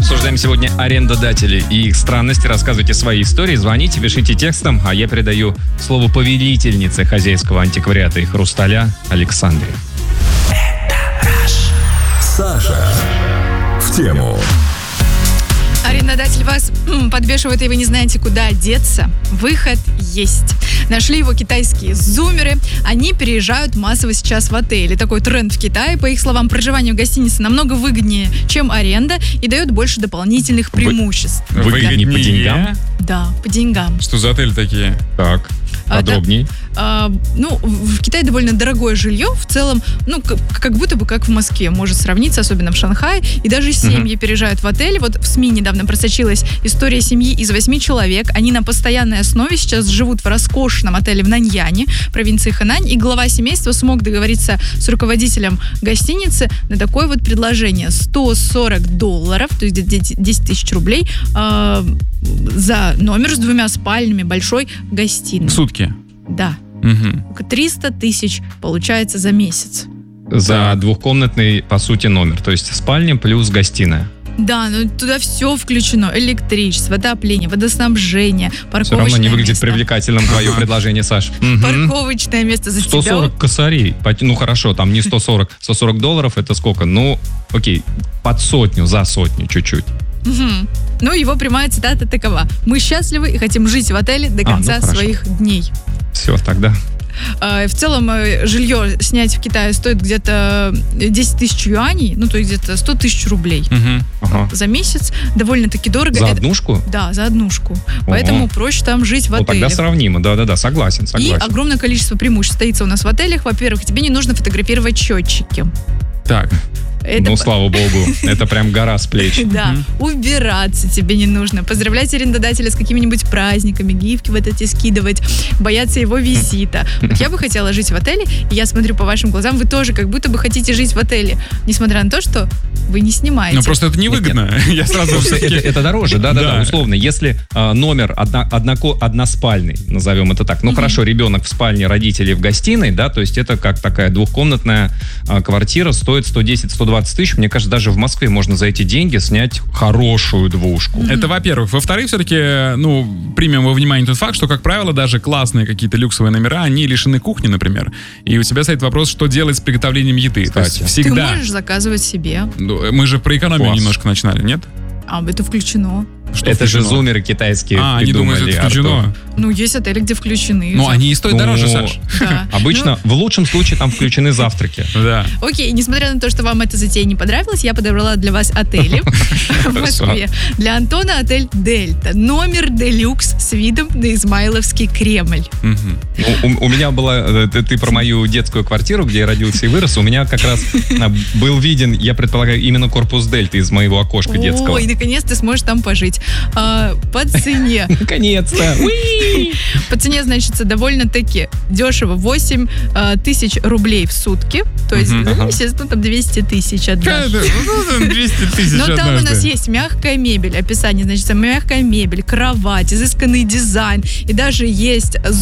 Обсуждаем сегодня арендодателей и их странности. Рассказывайте свои истории, звоните, пишите текстом, а я передаю слово повелительнице хозяйского антиквариата и хрусталя Александре. Саша в тему. Арендодатель вас подбешивает, и вы не знаете, куда деться. Выход есть. Нашли его китайские зумеры. Они переезжают массово сейчас в отели. Такой тренд в Китае. По их словам, проживание в гостинице намного выгоднее, чем аренда, и дает больше дополнительных преимуществ. Выгоднее по деньгам? Да, по деньгам. Что за отели такие? Так, подробней. В Китае довольно дорогое жилье. В целом, как будто бы как в Москве. Может сравниться, особенно в Шанхае. И даже семьи переезжают в отель. Вот в СМИ недавно просочилась история семьи из 8 человек. Они на постоянной основе сейчас живут в роскошном отеле в Наньяне, провинции Хэнань. И глава семейства смог договориться с руководителем гостиницы на такое вот предложение. $140, то есть 10 тысяч рублей, за номер с 2 спальнями, большой гостиной. В сутки? Да. 300 тысяч получается за месяц. За двухкомнатный, по сути, номер. То есть спальня плюс гостиная. Да, но туда все включено. Электричество, отопление, водоснабжение, парковочное Все равно не выглядит место. привлекательным твое предложение, Саш. Парковочное место за 140 косарей. Ну хорошо, там не 140. $140 это сколько? Ну, окей, под сотню, за сотню чуть-чуть. Ну, его прямая цитата такова: «Мы счастливы и хотим жить в отеле до конца своих дней». Все, тогда. В целом, жилье снять в Китае стоит где-то 10 тысяч юаней, ну, то есть где-то 100 тысяч рублей за месяц. Довольно-таки дорого. За однушку? Да, за однушку. Поэтому проще там жить в отеле. Ну, тогда сравнимо, да-да-да, согласен. И огромное количество преимуществ стоится у нас в отелях. Во-первых, тебе не нужно фотографировать счетчики. Так. Ну, слава богу, это прям гора с плеч. Да, убираться тебе не нужно, поздравлять арендодателя с какими-нибудь праздниками, гифки вот эти скидывать, бояться его визита. Вот я бы хотела жить в отеле, и я смотрю по вашим глазам, вы тоже как будто бы хотите жить в отеле, несмотря на то, что вы не снимаете. Ну, просто это невыгодно. Я сразу это дороже, да-да-да, условно. Если номер односпальный, назовем это так, ну, хорошо, ребенок в спальне, родители в гостиной, да, то есть это как такая двухкомнатная квартира, стоит 110-120 тысяч. Мне кажется, даже в Москве можно за эти деньги снять хорошую двушку. Это во-первых. Во-вторых, все-таки, примем во внимание тот факт, что, как правило, даже классные какие-то люксовые номера, они лишены кухни, например. И у тебя стоит вопрос, что делать с приготовлением еды. Кстати. То есть всегда... Ты можешь заказывать себе. Мы же про экономию немножко начинали, нет? Это включено. Что это включено? Же зумеры китайские они думают, это включено. Артур. Ну, есть отели, где включены. Ну, они и стоят дороже, Саш. Да. Обычно, в лучшем случае, там включены завтраки. Да. Окей, несмотря на то, что вам эта затея не понравилась, я подобрала для вас отели в Москве. Для Антона отель «Дельта». Номер делюкс с видом на Измайловский Кремль. У меня была... Ты про мою детскую квартиру, где я родился и вырос. У меня как раз был виден, я предполагаю, именно корпус «Дельты» из моего окошка детского. Ой, наконец ты сможешь там пожить. По цене. Наконец-то. По цене, значит, довольно-таки дешево. 8 тысяч рублей в сутки. То есть, естественно, там 200 тысяч однажды. 200 тысяч Но там у нас есть мягкая мебель. Описание, значит, мягкая мебель, кровать, изысканный дизайн. И даже есть